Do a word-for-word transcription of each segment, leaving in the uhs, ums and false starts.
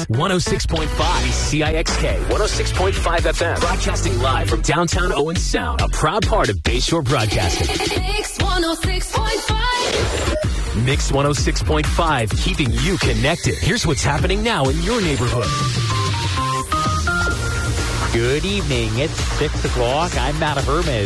Mix one oh six point five, C I X K one oh six point five F M. Broadcasting live from downtown Owen Sound, a proud part of Bayshore Broadcasting. Mix one oh six point five. Mix one oh six point five, keeping you connected. Here's what's happening now in your neighborhood. Good evening. It's six o'clock. I'm Matt Hermes.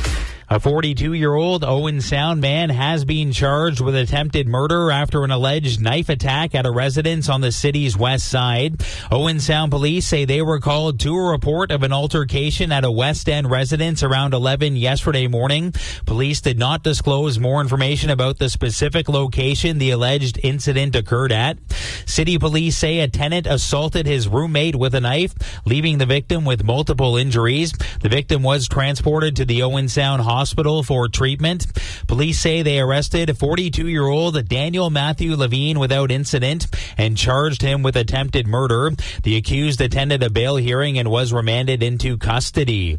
A forty-two-year-old Owen Sound man has been charged with attempted murder after an alleged knife attack at a residence on the city's west side. Owen Sound police say they were called to a report of an altercation at a West End residence around eleven yesterday morning. Police did not disclose more information about the specific location the alleged incident occurred at. City police say a tenant assaulted his roommate with a knife, leaving the victim with multiple injuries. The victim was transported to the Owen Sound Hospital hospital for treatment. Police say they arrested forty-two-year-old Daniel Matthew Levine without incident and charged him with attempted murder. The accused attended a bail hearing and was remanded into custody.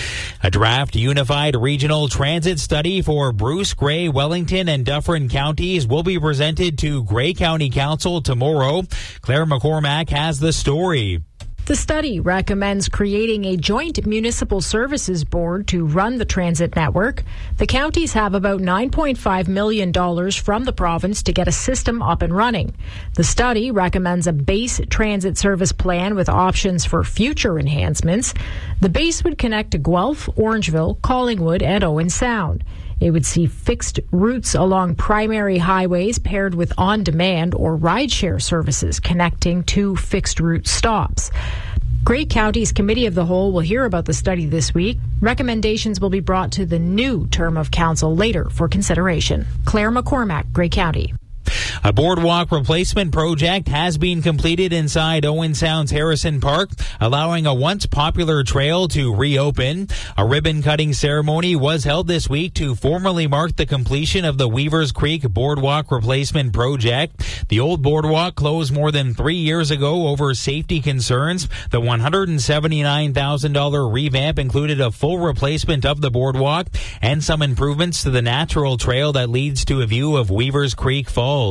A draft unified regional transit study for Bruce, Grey, Wellington, and Dufferin counties will be presented to Grey County Council tomorrow. Claire McCormack has the story. The study recommends creating a joint municipal services board to run the transit network. The counties have about nine point five million dollars from the province to get a system up and running. The study recommends a base transit service plan with options for future enhancements. The base would connect to Guelph, Orangeville, Collingwood, and Owen Sound. It would see fixed routes along primary highways paired with on-demand or rideshare services connecting to fixed route stops. Grey County's Committee of the Whole will hear about the study this week. Recommendations will be brought to the new term of council later for consideration. Claire McCormack, Grey County. A boardwalk replacement project has been completed inside Owen Sound's Harrison Park, allowing a once popular trail to reopen. A ribbon-cutting ceremony was held this week to formally mark the completion of the Weavers Creek Boardwalk Replacement Project. The old boardwalk closed more than three years ago over safety concerns. The one hundred seventy-nine thousand dollars revamp included a full replacement of the boardwalk and some improvements to the natural trail that leads to a view of Weavers Creek Falls.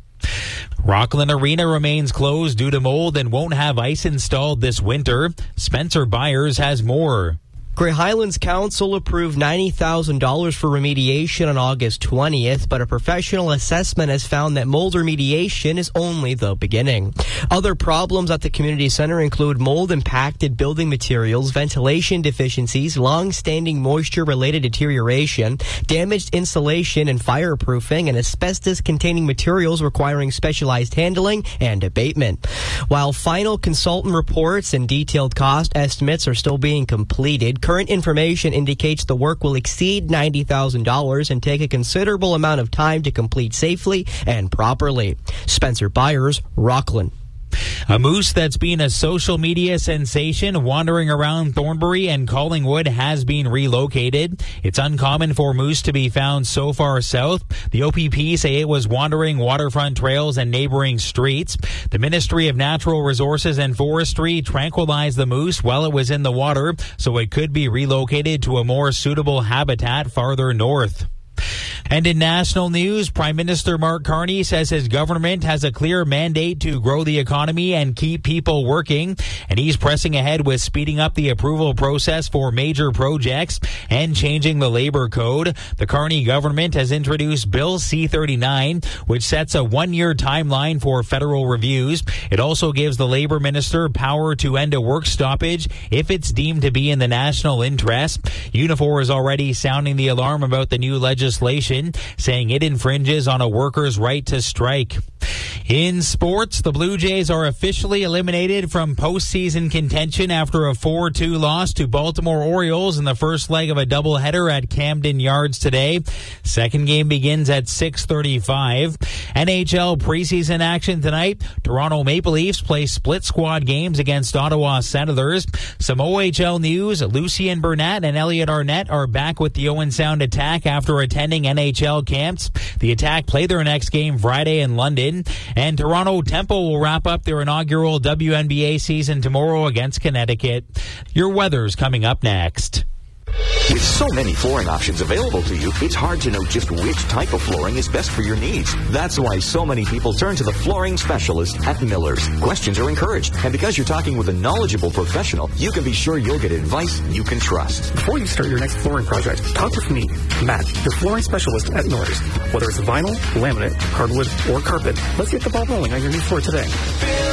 Rockland Arena remains closed due to mold and won't have ice installed this winter. Spencer Byers has more. Grey Highlands Council approved ninety thousand dollars for remediation on August twentieth, but a professional assessment has found that mold remediation is only the beginning. Other problems at the community center include mold-impacted building materials, ventilation deficiencies, long-standing moisture-related deterioration, damaged insulation and fireproofing, and asbestos-containing materials requiring specialized handling and abatement. While final consultant reports and detailed cost estimates are still being completed, current information indicates the work will exceed ninety thousand dollars and take a considerable amount of time to complete safely and properly. Spencer Byers, Rockland. A moose that's been a social media sensation wandering around Thornbury and Collingwood has been relocated. It's uncommon for moose to be found so far south. The O P P say it was wandering waterfront trails and neighboring streets. The Ministry of Natural Resources and Forestry tranquilized the moose while it was in the water, so it could be relocated to a more suitable habitat farther north. And in national news, Prime Minister Mark Carney says his government has a clear mandate to grow the economy and keep people working, and he's pressing ahead with speeding up the approval process for major projects and changing the labor code. The Carney government has introduced Bill C thirty-nine, which sets a one-year timeline for federal reviews. It also gives the labor minister power to end a work stoppage if it's deemed to be in the national interest. Unifor is already sounding the alarm about the new legislation, saying it infringes on a worker's right to strike. In sports, the Blue Jays are officially eliminated from postseason contention after a four two loss to Baltimore Orioles in the first leg of a doubleheader at Camden Yards today. Second game begins at six thirty-five. N H L preseason action tonight. Toronto Maple Leafs play split squad games against Ottawa Senators. Some O H L news. Lucien Burnett and Elliot Arnett are back with the Owen Sound Attack after attending N H L camps. The Attack play their next game Friday in London. And Toronto Temple will wrap up their inaugural W N B A season tomorrow against Connecticut. Your weather's coming up next. With so many flooring options available to you, it's hard to know just which type of flooring is best for your needs. That's why so many people turn to the flooring specialist at Miller's. Questions are encouraged, and because you're talking with a knowledgeable professional, you can be sure you'll get advice you can trust. Before you start your next flooring project, talk with me, Matt, your flooring specialist at Miller's. Whether it's vinyl, laminate, hardwood, or carpet, let's get the ball rolling on your new floor today.